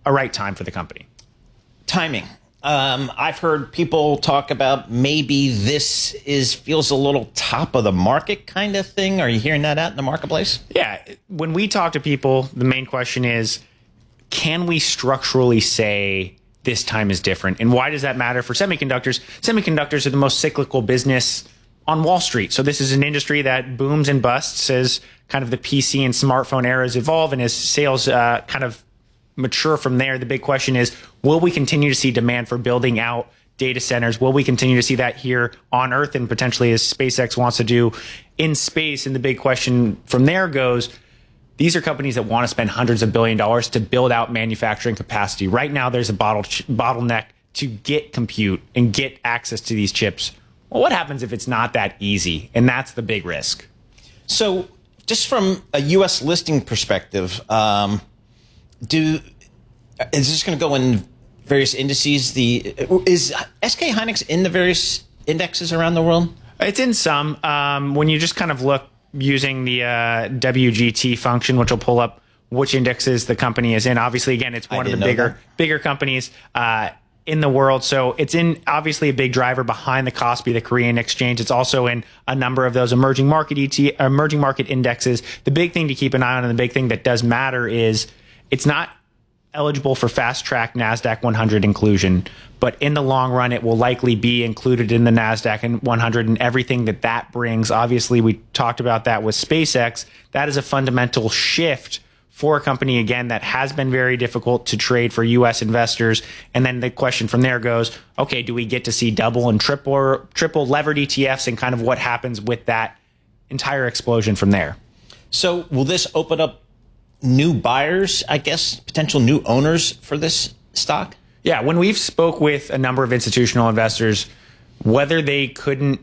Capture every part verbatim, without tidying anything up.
a right time for the company. Timing. Um, I've heard people talk about maybe this is feels a little top of the market kind of thing. Are you hearing that out in the marketplace? Yeah. When we talk to people, the main question is, can we structurally say this time is different? And why does that matter for semiconductors? Semiconductors are the most cyclical business on Wall Street. So this is an industry that booms and busts as kind of the P C and smartphone eras evolve and as sales uh, kind of mature from there. The big question is, will we continue to see demand for building out data centers? Will we continue to see that here on Earth and potentially as SpaceX wants to do in space? And the big question from there goes, these are companies that want to spend hundreds of billion dollars to build out manufacturing capacity. Right now, there's a bottle bottleneck to get compute and get access to these chips. Well, what happens if it's not that easy? And that's the big risk. So just from a U S listing perspective, um, do is this going to go in various indices? The is S K Hynix in the various indexes around the world? It's in some. Um, when you just kind of look using the uh, W G T function, which will pull up which indexes the company is in. Obviously, again, it's one of the bigger that. bigger companies uh, in the world. So it's in obviously a big driver behind the Kospi, the Korean exchange. It's also in a number of those emerging market E T, emerging market indexes. The big thing to keep an eye on, and the big thing that does matter, is it's not eligible for fast track NASDAQ one hundred inclusion, but in the long run, it will likely be included in the NASDAQ one hundred and everything that that brings. Obviously, we talked about that with SpaceX. That is a fundamental shift for a company, again, that has been very difficult to trade for U S investors. And then the question from there goes, okay, do we get to see double and triple, triple levered E T Fs, and kind of what happens with that entire explosion from there? So will this open up new buyers, I guess, potential new owners for this stock? Yeah, when we've spoke with a number of institutional investors, whether they couldn't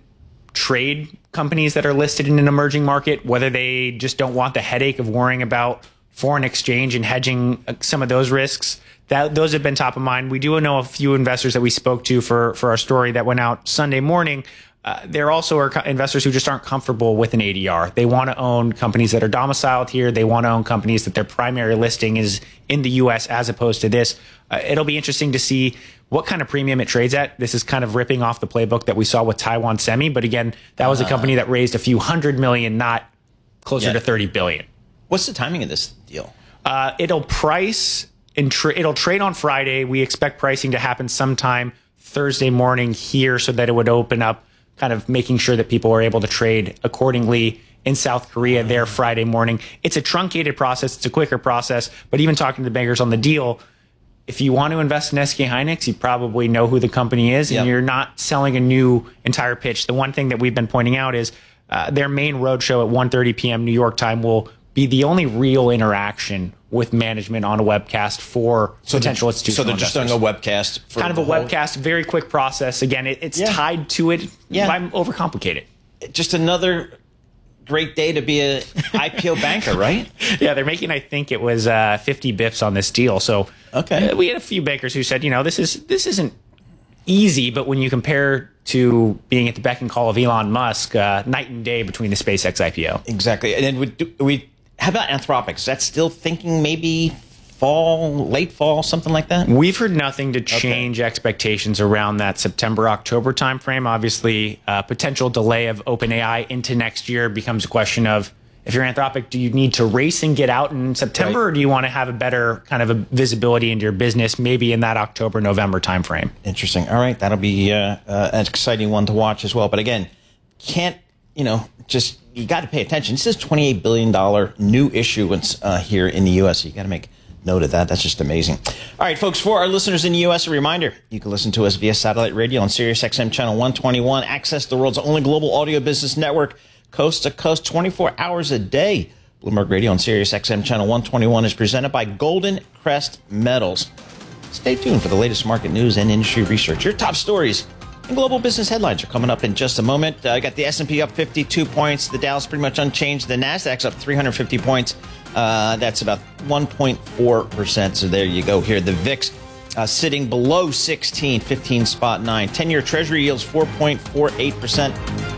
trade companies that are listed in an emerging market, whether they just don't want the headache of worrying about foreign exchange and hedging some of those risks, that those have been top of mind. We do know a few investors that we spoke to for, for our story that went out Sunday morning. Uh, there also are investors who just aren't comfortable with an A D R. They want to own companies that are domiciled here. They want to own companies that their primary listing is in the U S as opposed to this. Uh, it'll be interesting to see what kind of premium it trades at. This is kind of ripping off the playbook that we saw with Taiwan Semi. But again, that was a company that raised a few hundred million, not closer yeah. to thirty billion. What's the timing of this deal? Uh, it'll price and tra- it'll trade on Friday. We expect pricing to happen sometime Thursday morning here so that it would open up, kind of making sure that people are able to trade accordingly in South Korea there Friday morning. It's a truncated process. It's a quicker process. But even talking to the bankers on the deal, if you want to invest in S K Hynix, you probably know who the company is, and yep. you're not selling a new entire pitch. The one thing that we've been pointing out is uh, their main roadshow at one thirty p.m. New York time will be the only real interaction with management on a webcast for so potential institutional So they're just doing a webcast? For kind of a whole... webcast, very quick process. Again, it, it's yeah. tied to it. Yeah. Why overcomplicate it? Just another great day to be an I P O banker, right? Yeah, they're making, I think it was uh, fifty bips on this deal. So okay. uh, we had a few bankers who said, you know, this is this isn't easy, but when you compare to being at the beck and call of Elon Musk, uh, night and day between the SpaceX I P O. Exactly. And then we, do, we how about Anthropic? Is that still thinking maybe fall, late fall, something like that? We've heard nothing to change okay. expectations around that September, October timeframe. Obviously, uh, potential delay of OpenAI into next year becomes a question of, if you're Anthropic, do you need to race and get out in September, right. or do you want to have a better kind of a visibility into your business, maybe in that October, November timeframe? Interesting. All right. That'll be uh, uh, an exciting one to watch as well. But again, can't, you know, just, you got to pay attention. This is twenty-eight billion dollars new issuance uh, here in the U S. So you got to make note of that. That's just amazing. All right, folks, for our listeners in the U S, a reminder, you can listen to us via satellite radio on Sirius X M channel one twenty-one, access the world's only global audio business network, coast to coast, twenty-four hours a day. Bloomberg Radio on Sirius X M channel one twenty-one is presented by Golden Crest Metals. Stay tuned for the latest market news and industry research. Your top stories and global business headlines are coming up in just a moment. I uh, got the S and P up fifty-two points. The Dow's pretty much unchanged. The Nasdaq's up three hundred fifty points. Uh, that's about one point four percent. So there you go here. The V I X uh, sitting below sixteen, fifteen spot nine. ten-year Treasury yields four point four eight percent.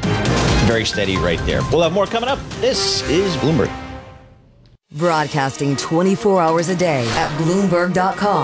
Very steady right there. We'll have more coming up. This is Bloomberg. Broadcasting twenty-four hours a day at Bloomberg dot com.